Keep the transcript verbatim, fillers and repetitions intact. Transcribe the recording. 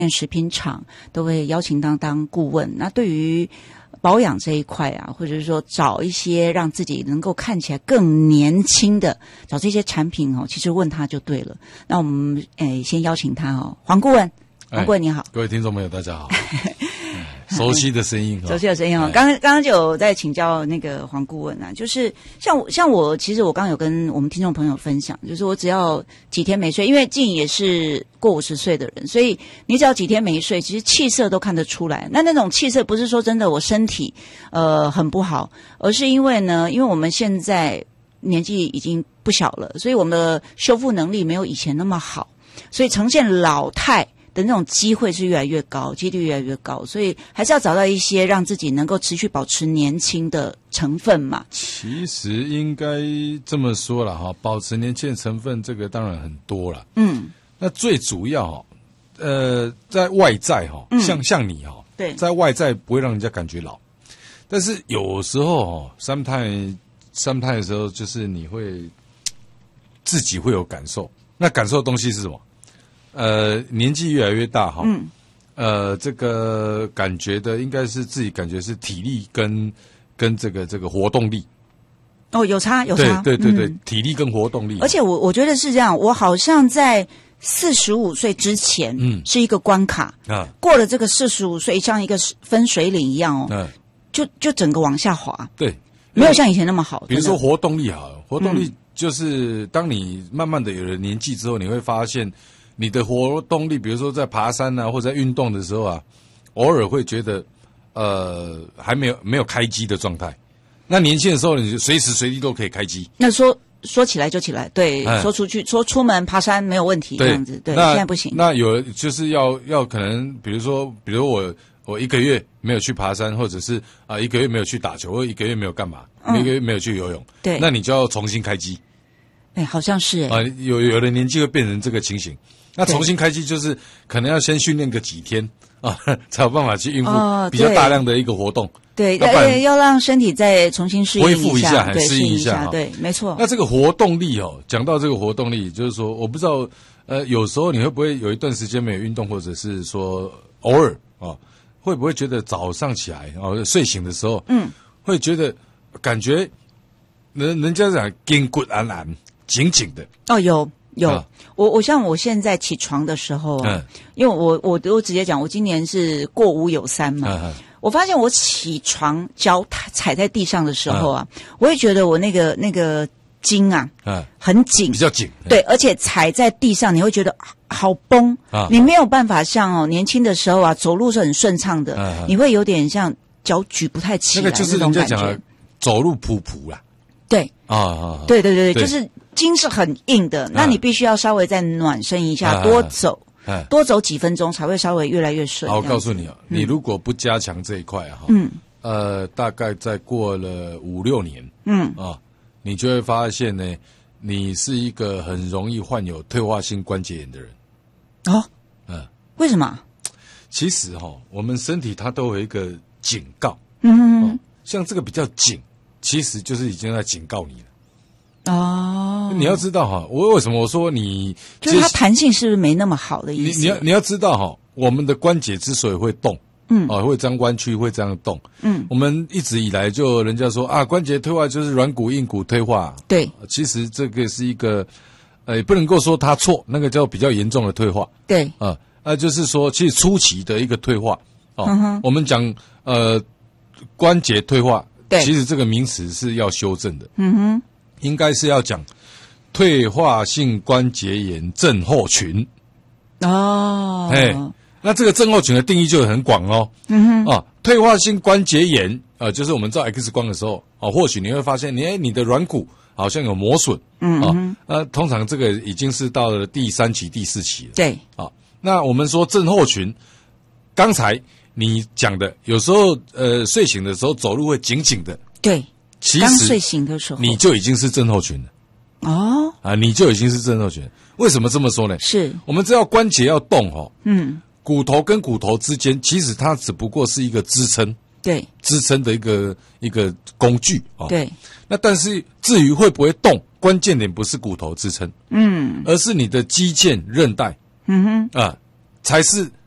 食品厂都会邀请当当顾问。那对于保养这一块啊，或者是说找一些让自己能够看起来更年轻的，找这些产品哦，其实问他就对了。那我们诶先邀请他哦，黄顾问，黄顾问你好， 各位听众朋友大家好。熟悉的声音， 熟悉的声音哦。刚刚刚刚就有在请教那个黄顾问啊，就是像我像我，其实我刚刚有跟我们听众朋友分享，就是我只要几天没睡，因为静也是过五十岁的人，所以你只要几天没睡，其实气色都看得出来。那那种气色不是说真的我身体呃很不好，而是因为呢，因为我们现在年纪已经不小了，所以我们的修复能力没有以前那么好，所以呈现老态的那种机会是越来越高，几率越来越高，所以还是要找到一些让自己能够持续保持年轻的成分嘛。 其实应该这么说了哈，保持年轻的成分这个当然很多了。嗯，那最主要哈，呃，在外在哈，嗯、像像你哈， 对， 在外在不会让人家感觉老，但是有时候哈 ，sometimes sometimes 的时候就是你会自己会有感受，那感受的东西是什么？呃，年纪越来越大哈，嗯，呃，这个感觉的应该是自己感觉是体力跟跟这个这个活动力， 哦，有差有差， 对对对对，嗯、体力跟活动力。 而且我我觉得是这样，我好像在四十五岁之前，嗯，是一个关卡啊，过了这个四十五岁，像一个分水岭一样哦，嗯、就就整个往下滑， 对， 没有像以前那么好。 比如说活动力好了，活动力就是当你慢慢的有了年纪之后，你会发现。你的活动力，比如说在爬山啊，或者在运动的时候啊，偶尔会觉得，呃，还没有没有开机的状态。那年轻的时候，你就随时随地都可以开机。 那说说起来就起来，对，嗯、说出去说出门爬山没有问题，这样子，对，现在不行。 那有就是要要可能，比如说，比如我我一个月没有去爬山，或者是啊、呃、一个月没有去打球，或一个月没有干嘛，嗯、一个月没有去游泳， 对， 那你就要重新开机。 哎，好像是哎、 啊，有有的年纪会变成这个情形。那重新开机就是可能要先训练个几天啊，才有办法去应付比较大量的一个活动。 对，要要让身体再重新适应一下， 恢复一下， 对， 适应一下。 对，没错。 那这个活动力哦，讲到这个活动力，就是说，我不知道，呃，有时候你会不会有一段时间没有运动，或者是说偶尔啊，会不会觉得早上起来哦，睡醒的时候，嗯，会觉得感觉人人家讲筋骨安安紧紧的哦，有。有、啊、我我像我现在起床的时候啊，嗯、因为我我我直接讲，我今年是过五有三嘛，嗯、我发现我起床脚踩在地上的时候啊，嗯、我会觉得我那个那个筋啊，嗯、很紧， 比较紧， 对，而且踩在地上你会觉得好崩，啊、你没有办法像哦年轻的时候啊走路是很顺畅的，嗯、你会有点像脚举不太起来那个就是人家讲的走路普普啦， 对啊啊，对对对对，就是。筋是很硬的，那你必须要稍微再暖身一下，啊、多走，啊、多走几分钟才会稍微越来越顺。 好，我告诉你啊，嗯、你如果不加强这一块啊，嗯，呃，大概再过了五六年，嗯啊，你就会发现呢，你是一个很容易患有退化性关节炎的人。 哦，嗯，为什么？ 其实哈、哦，我们身体它都有一个警告，嗯哼哼、哦，像这个比较紧，其实就是已经在警告你了。哦，你要知道哈，我为什么我说你就是它弹性是不是没那么好的意思？ 你你要你要知道哈，我们的关节之所以会动，嗯，哦，会这样弯曲，会这样动，嗯，我们一直以来就人家说啊，关节退化就是软骨硬骨退化， 对， 其实这个是一个，呃，也不能够说它错，那个叫比较严重的退化， 对， 啊，那就是说其实初期的一个退化，哦，嗯、我们讲呃关节退化，对，其实这个名词是要修正的，嗯哼。应该是要讲退化性关节炎症候群哦，哎，那这个症候群的定义就很广哦，嗯哼啊，退化性关节炎呃，就是我们照 X 光的时候啊，或许你会发现你哎你的软骨好像有磨损，嗯啊，呃，通常这个已经是到了第三期、第四期了， 对啊，那我们说症候群，刚才你讲的，有时候呃睡醒的时候走路会紧紧的， 对。 其实刚睡醒的时候， 你就已经是症候群了。哦，啊，你就已经是症候群。为什么这么说呢？ 是我们知道关节要动哦，嗯，骨头跟骨头之间，其实它只不过是一个支撑， 对， 支撑的一个一个工具啊。哦、 对。 那但是至于会不会动，关键点不是骨头支撑，嗯，而是你的肌腱、韧带，嗯哼，啊，才是